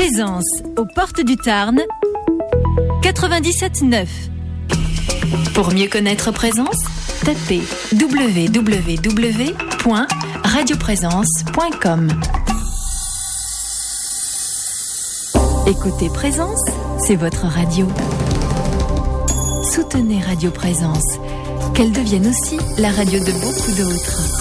Présence aux portes du Tarn, 97.9. Pour mieux connaître Présence, tapez www.radioprésence.com. Écoutez Présence, c'est votre radio. Soutenez Radio Présence, qu'elle devienne aussi la radio de beaucoup d'autres.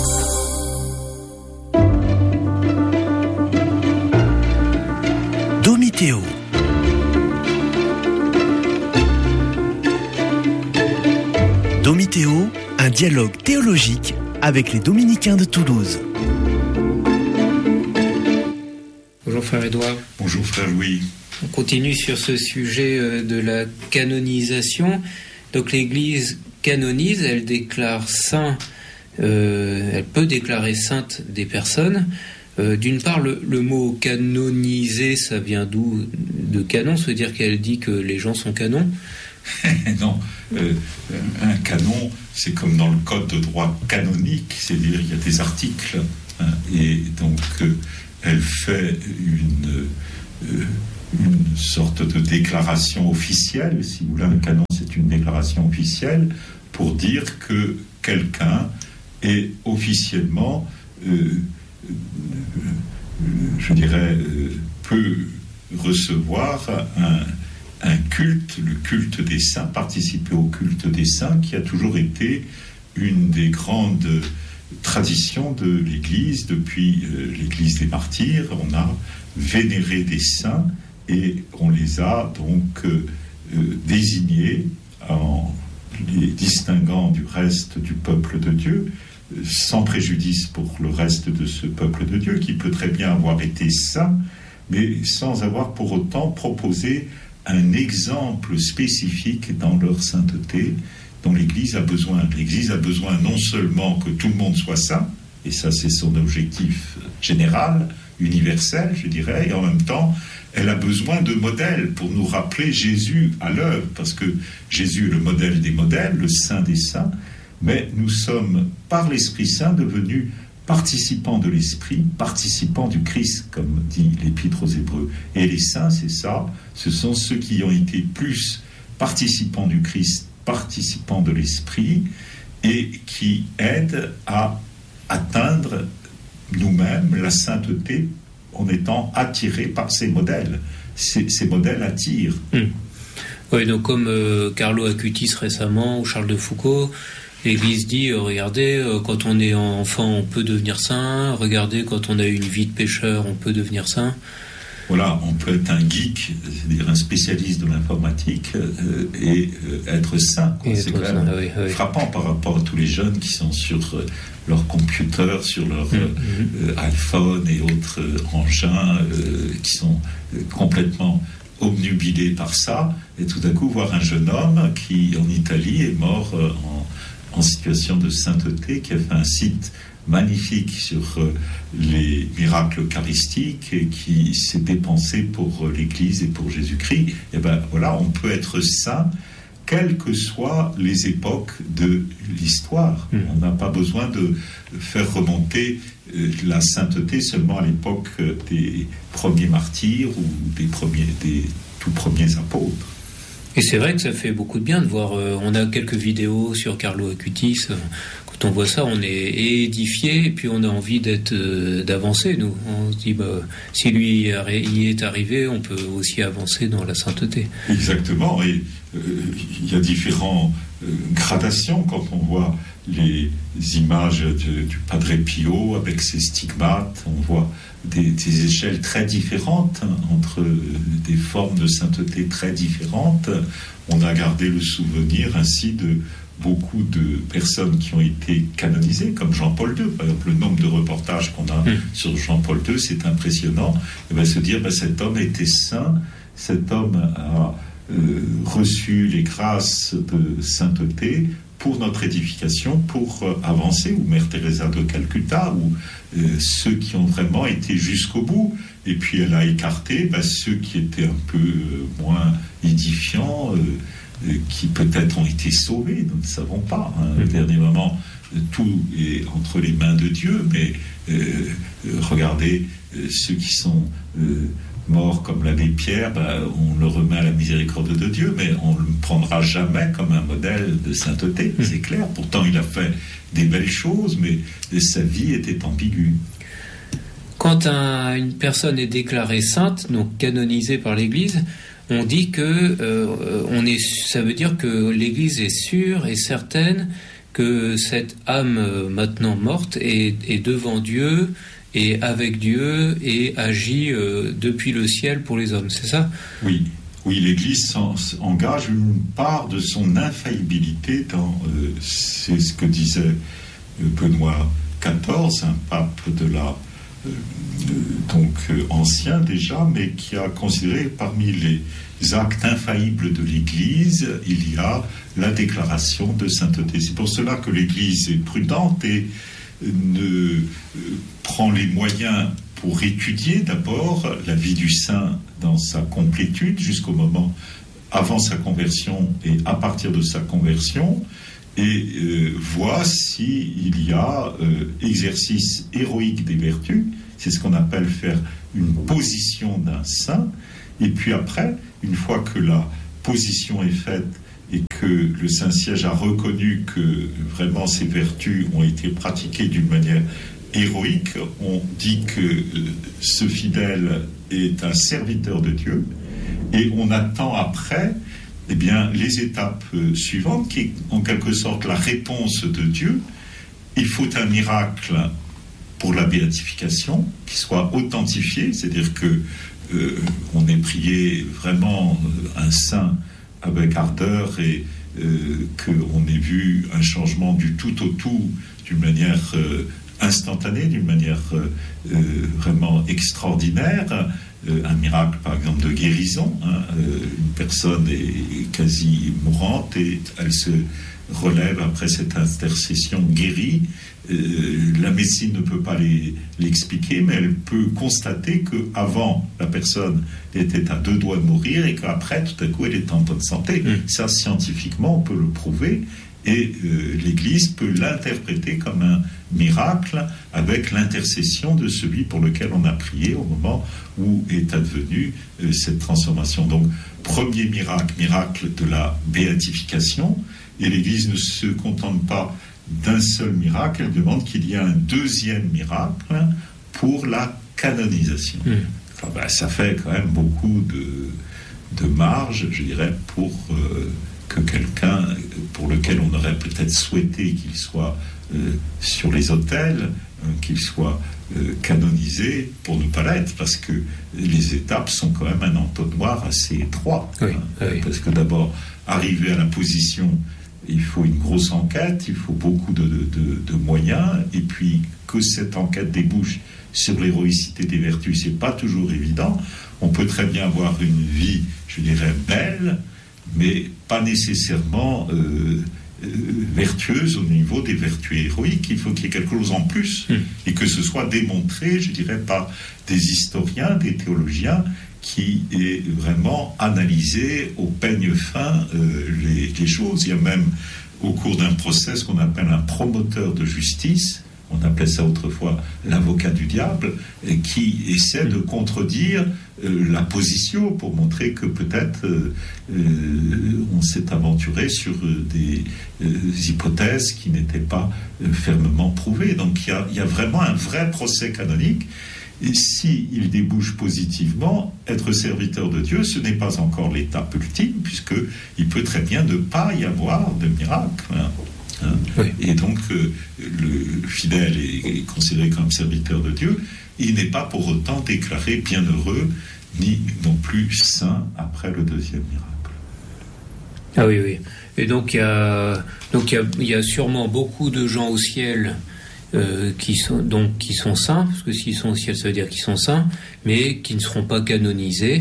Domitéo. Domitéo, un dialogue théologique avec les dominicains de Toulouse. Bonjour frère Édouard. Bonjour frère Louis. On continue sur ce sujet de la canonisation. Donc l'Église canonise, elle déclare saint, elle peut déclarer sainte des personnes. D'une part, le mot canoniser, ça vient d'où? De canon, ça veut dire qu'elle dit que les gens sont canons? Non, un canon, c'est comme dans le code de droit canonique, c'est-à-dire il y a des articles, hein, et donc elle fait une sorte de déclaration officielle, si vous voulez. Un canon, c'est une déclaration officielle pour dire que quelqu'un est officiellement, je dirais, peut recevoir un culte, le culte des saints, participer au culte des saints, qui a toujours été une des grandes traditions de l'Église. Depuis l'Église des martyrs, on a vénéré des saints et on les a donc désignés en les distinguant du reste du peuple de Dieu, sans préjudice pour le reste de ce peuple de Dieu, qui peut très bien avoir été saint, mais sans avoir pour autant proposé un exemple spécifique dans leur sainteté dont l'Église a besoin. L'Église a besoin non seulement que tout le monde soit saint, et ça c'est son objectif général, universel, je dirais, et en même temps, elle a besoin de modèles pour nous rappeler Jésus à l'œuvre, parce que Jésus est le modèle des modèles, le saint des saints, mais nous sommes, par l'Esprit Saint, devenus participants de l'Esprit, participants du Christ, comme dit l'Épître aux Hébreux. Et les saints, c'est ça, ce sont ceux qui ont été plus participants du Christ, participants de l'Esprit, et qui aident à atteindre nous-mêmes la sainteté en étant attirés par ces modèles. Ces modèles attirent. Oui, donc comme Carlo Acutis récemment, ou Charles de Foucault, l'Église dit, regardez, quand on est enfant, on peut devenir saint. Regardez, quand on a une vie de pécheur, on peut devenir saint. Voilà, on peut être un geek, c'est-à-dire un spécialiste de l'informatique, et être saint. C'est quand même frappant par rapport à tous les jeunes qui sont sur leur computer, sur leur iPhone et autres engins, qui sont complètement obnubilés par ça, et tout à coup voir un jeune homme qui, en Italie, est mort en situation de sainteté, qui a fait un site magnifique sur les miracles eucharistiques et qui s'est dépensé pour l'Église et pour Jésus-Christ. Et ben voilà, on peut être saint quelles que soient les époques de l'histoire. On n'a pas besoin de faire remonter la sainteté seulement à l'époque des premiers martyrs ou des tout premiers apôtres. Et c'est vrai que ça fait beaucoup de bien de voir, on a quelques vidéos sur Carlo Acutis, quand on voit ça, on est édifié, et puis on a envie d'avancer, nous. On se dit, si lui y est arrivé, on peut aussi avancer dans la sainteté. Exactement, et il y a différentes gradations quand on voit les images du Padre Pio avec ses stigmates, on voit des échelles très différentes, entre des formes de sainteté très différentes. On a gardé le souvenir ainsi de beaucoup de personnes qui ont été canonisées, comme Jean-Paul II. Par exemple, le nombre de reportages qu'on a sur Jean-Paul II, c'est impressionnant. Et bien, se dire, cet homme était saint, cet homme a reçu les grâces de sainteté pour notre édification, pour avancer, ou Mère Teresa de Calcutta, ou ceux qui ont vraiment été jusqu'au bout. Et puis elle a écarté ceux qui étaient un peu moins édifiants, qui peut-être ont été sauvés, nous ne savons pas. Au dernier moment, tout est entre les mains de Dieu, mais regardez ceux qui sont mort comme l'abbé Pierre, on le remet à la miséricorde de Dieu, mais on ne le prendra jamais comme un modèle de sainteté, c'est clair. Pourtant, il a fait des belles choses, mais sa vie était ambiguë. Quand une personne est déclarée sainte, donc canonisée par l'Église, on dit que ça veut dire que l'Église est sûre et certaine que cette âme maintenant morte est devant Dieu et avec Dieu et agit depuis le ciel pour les hommes, c'est ça ? Oui, l'Église engage une part de son infaillibilité c'est ce que disait Benoît XIV, un pape de la ancien déjà, mais qui a considéré parmi les actes infaillibles de l'Église, il y a la déclaration de sainteté. C'est pour cela que l'Église est prudente et ne prend les moyens pour étudier d'abord la vie du saint dans sa complétude jusqu'au moment avant sa conversion et à partir de sa conversion, et voit s'il y a exercice héroïque des vertus. C'est ce qu'on appelle faire une position d'un saint. Et puis après, une fois que la position est faite et que le Saint-Siège a reconnu que vraiment ces vertus ont été pratiquées d'une manière héroïque, on dit que ce fidèle est un serviteur de Dieu, et on attend après les étapes suivantes, qui est en quelque sorte la réponse de Dieu. Il faut un miracle pour la béatification, qui soit authentifié, c'est-à-dire que on ait prié vraiment un saint avec ardeur et qu'on ait vu un changement du tout au tout d'une manière instantanée, d'une manière vraiment extraordinaire. Un miracle, par exemple, de guérison. Une personne est quasi mourante et elle se relève après cette intercession guérie. La médecine ne peut pas l'expliquer, mais elle peut constater qu'avant, la personne était à 2 doigts de mourir et qu'après, tout à coup, elle est en bonne santé. Ça, scientifiquement, on peut le prouver. Et l'Église peut l'interpréter comme un miracle avec l'intercession de celui pour lequel on a prié au moment où est advenue cette transformation. Donc, premier miracle de la béatification. Et l'Église ne se contente pas d'un seul miracle, elle demande qu'il y ait un deuxième miracle pour la canonisation. Ça fait quand même beaucoup de marge, je dirais, pour que quelqu'un pour lequel on aurait peut-être souhaité qu'il soit sur les autels, qu'il soit canonisé, pour ne pas l'être, parce que les étapes sont quand même un entonnoir assez étroit. Parce que d'abord, arriver à la position, il faut une grosse enquête, il faut beaucoup de moyens, et puis que cette enquête débouche sur l'héroïcité des vertus, c'est pas toujours évident. On peut très bien avoir une vie, je dirais, belle, mais pas nécessairement vertueuse au niveau des vertus héroïques. Il faut qu'il y ait quelque chose en plus, et que ce soit démontré, je dirais, par des historiens, des théologiens, qui est vraiment analysé au peigne fin les choses. Il y a même au cours d'un procès ce qu'on appelle un promoteur de justice, on appelait ça autrefois l'avocat du diable, qui essaie de contredire la position pour montrer que peut-être on s'est aventuré sur des hypothèses qui n'étaient pas fermement prouvées. Donc il y a vraiment un vrai procès canonique. Et s'il débouche positivement, être serviteur de Dieu, ce n'est pas encore l'étape ultime, puisqu'il peut très bien ne pas y avoir de miracle. Oui. Et donc, le fidèle est considéré comme serviteur de Dieu. Il n'est pas pour autant déclaré bienheureux, ni non plus saint après le deuxième miracle. Ah oui, oui. Et donc, il y a sûrement beaucoup de gens au ciel qui sont saints, parce que s'ils sont au ciel, ça veut dire qu'ils sont saints, mais qui ne seront pas canonisés,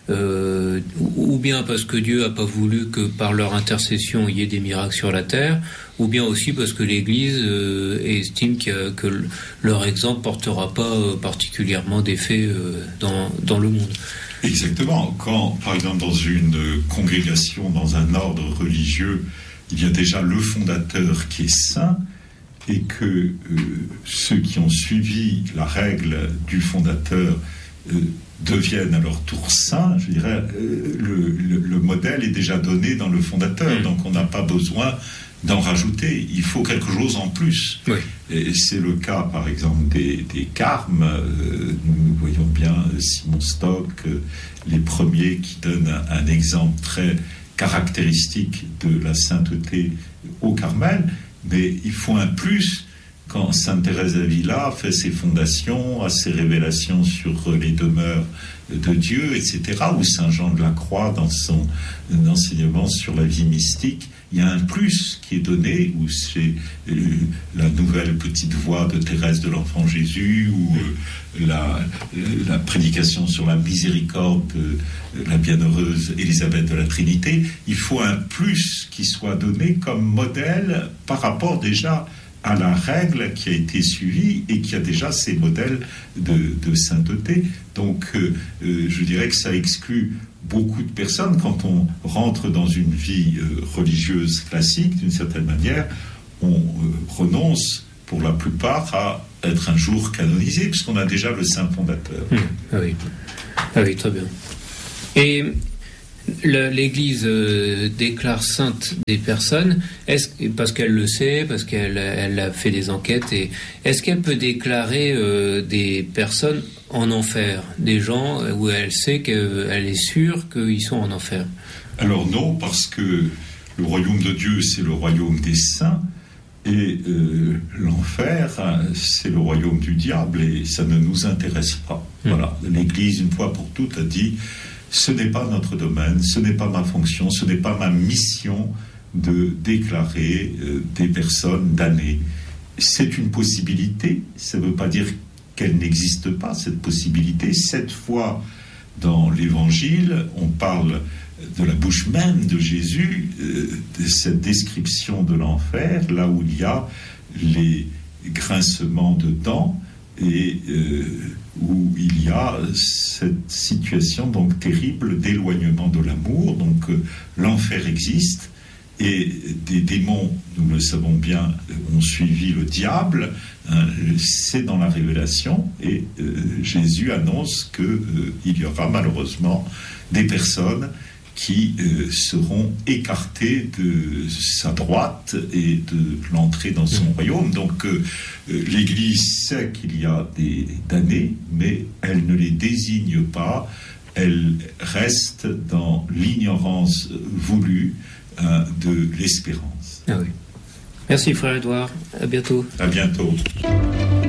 ou bien parce que Dieu n'a pas voulu que par leur intercession il y ait des miracles sur la terre, ou bien aussi parce que l'Église estime que leur exemple portera pas particulièrement d'effet dans le monde. Exactement. Quand, par exemple, dans une congrégation, dans un ordre religieux, il y a déjà le fondateur qui est saint, et que ceux qui ont suivi la règle du fondateur deviennent à leur tour saints, je dirais, le modèle est déjà donné dans le fondateur, donc on n'a pas besoin d'en rajouter. Il faut quelque chose en plus. Oui. Et c'est le cas, par exemple, des carmes. Nous voyons bien Simon Stock, les premiers qui donnent un exemple très caractéristique de la sainteté au Carmel. Mais il faut un plus quand Sainte Thérèse d'Avila fait ses fondations, a ses révélations sur les demeures de Dieu, etc., ou Saint Jean de la Croix dans son enseignement sur la vie mystique. Il y a un plus qui est donné, ou c'est la nouvelle petite voix de Thérèse de l'Enfant Jésus, ou la prédication sur la miséricorde de la bienheureuse Élisabeth de la Trinité. Il faut un plus qui soit donné comme modèle par rapport déjà à la règle qui a été suivie et qui a déjà ses modèles de sainteté. Donc, je dirais que ça exclut beaucoup de personnes. Quand on rentre dans une vie religieuse classique, d'une certaine manière, on renonce pour la plupart à être un jour canonisé, puisqu'on a déjà le saint fondateur. Ah oui, très bien. Et l'Église déclare sainte des personnes, parce qu'elle le sait, parce qu'elle a fait des enquêtes, et est-ce qu'elle peut déclarer des personnes en enfer, des gens où elle sait qu'elle est sûre qu'ils sont en enfer? Alors non, parce que le royaume de Dieu, c'est le royaume des saints, et l'enfer, c'est le royaume du diable, et ça ne nous intéresse pas. Voilà, l'Église, une fois pour toutes, a dit: ce n'est pas notre domaine, ce n'est pas ma fonction, ce n'est pas ma mission de déclarer des personnes damnées. C'est une possibilité, ça ne veut pas dire qu'elle n'existe pas, cette possibilité. 7 fois dans l'Évangile, on parle de la bouche même de Jésus, de cette description de l'enfer, là où il y a les grincements de dents, et où il y a cette situation donc terrible d'éloignement de l'amour. Donc l'enfer existe, et des démons, nous le savons bien, ont suivi le diable, c'est dans la Révélation, et Jésus annonce qu'il y aura malheureusement des personnes qui seront écartés de sa droite et de l'entrée dans son royaume. Donc l'Église sait qu'il y a des damnés, mais elle ne les désigne pas, elle reste dans l'ignorance voulue de l'espérance. Ah oui. Merci frère Édouard, à bientôt. À bientôt.